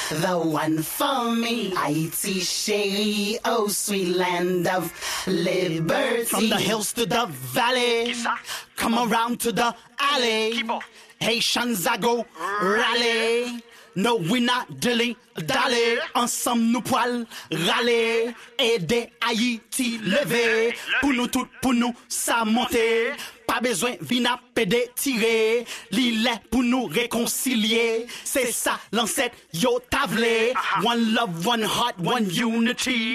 the one for me. Haiti chérie, oh sweet land of liberty. From the hills to the valley, come around to the alley. Haitians I go rally. No, we not dilly-dally. Ensemble nous poil râler. Aider Haïti lever. Pour nous tout, pour nous ça monter. Pas besoin vina pédé tirer. L'île pour nous réconcilier. C'est ça l'ancêtre yo tavlé. One love, one heart, one unity.